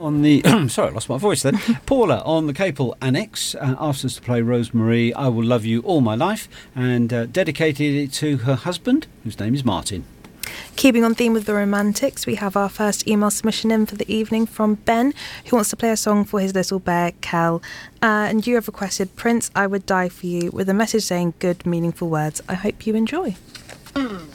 on the... sorry, I lost my voice then. Paula on the Capel Annex asked us to play Rosemary, I Will Love You All My Life, and dedicated it to her husband, whose name is Martin. Keeping on theme with the Romantics, we have our first email submission in for the evening from Ben, who wants to play a song for his little bear, Kel. And you have requested Prince, I Would Die For You, with a message saying good, meaningful words. I hope you enjoy.